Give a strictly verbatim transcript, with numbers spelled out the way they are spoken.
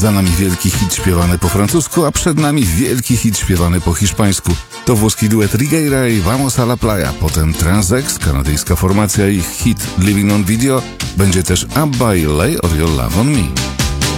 Za nami wielki hit śpiewany po francusku, a przed nami wielki hit śpiewany po hiszpańsku. To włoski duet Rigueira i Vamos a la Playa, potem Transex, kanadyjska formacja, ich hit Living on Video, będzie też Abba i Lay All Your Love on Me.